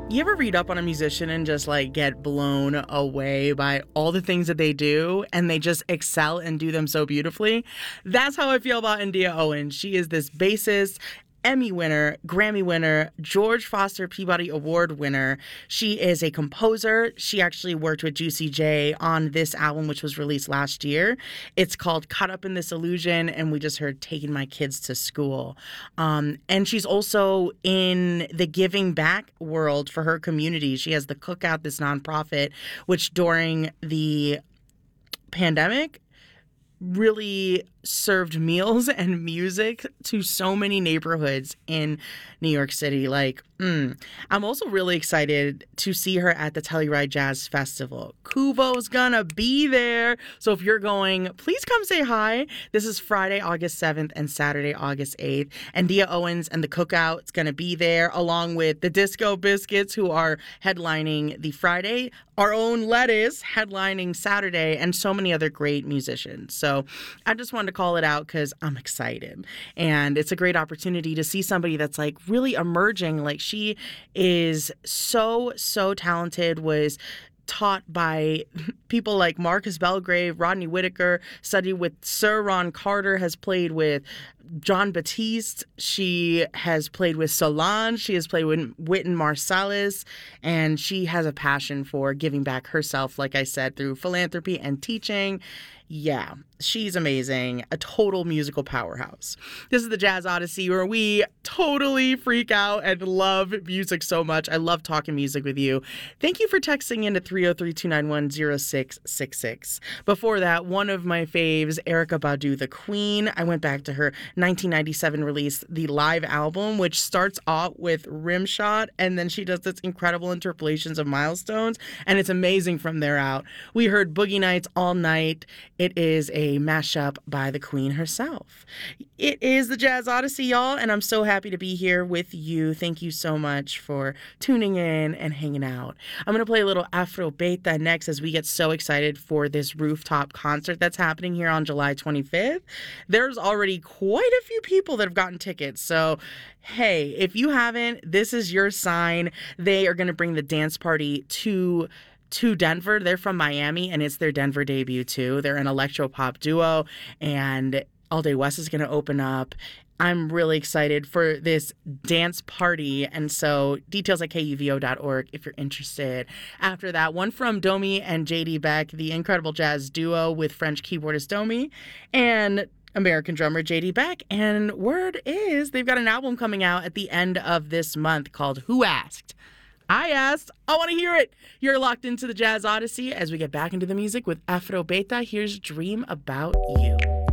You ever read up on a musician and just like get blown away by all the things that they do and they just excel and do them so beautifully? That's how I feel about India Owens. She is this bassist, Emmy winner, Grammy winner, George Foster Peabody Award winner. She is a composer. She actually worked with Juicy J on this album, which was released last year. It's called Caught Up in This Illusion, and we just heard Taking My Kids to School. And she's also in the giving back world for her community. She has the Cookout, this nonprofit, which during the pandemic really served meals and music to so many neighborhoods in New York City. I'm also really excited to see her at the Telluride Jazz Festival. Kubo's gonna be there. So if you're going, please come say hi. This is Friday, August 7th and Saturday, August 8th. And Dia Owens and the Cookout's gonna be there, along with the Disco Biscuits, who are headlining the Friday, our own Lettuce headlining Saturday, and so many other great musicians. So I just wanted to call it out because I'm excited. And it's a great opportunity to see somebody that's like really emerging. Like, she is so talented, was taught by people like Marcus Belgrave, Rodney Whitaker, studied with Sir Ron Carter, has played with John Batiste. She has played with Solange. She has played with Wynton Marsalis. And she has a passion for giving back herself, like I said, through philanthropy and teaching. Yeah, she's amazing. A total musical powerhouse. This is the Jazz Odyssey, where we totally freak out and love music so much. I love talking music with you. Thank you for texting in to 303-291-0666. Before that, one of my faves, Erykah Badu, the Queen. I went back to her 1997 release, the live album, which starts off with Rimshot, and then she does this incredible interpolations of Milestones, and it's amazing from there out. We heard Boogie Nights All Night. It is a mashup by the Queen herself. It is the Jazz Odyssey, y'all, and I'm so happy to be here with you. Thank you so much for tuning in and hanging out. I'm going to play a little Afro Beta next as we get so excited for this rooftop concert that's happening here on July 25th. There's already quite a few people that have gotten tickets, so hey, if you haven't, this is your sign. They are going to bring the dance party to Denver. They're from Miami, and it's their Denver debut too. They're an electro-pop duo, and All Day West is going to open up. I'm really excited for this dance party, and so details at kuvo.org if you're interested. After that, one from Domi and JD Beck, the incredible jazz duo with French keyboardist Domi and American drummer JD Beck. And word is they've got an album coming out at the end of this month called Who Asked? I asked. I want to hear it. You're locked into the Jazz Odyssey as we get back into the music with Afro Beta. Here's Dream About You.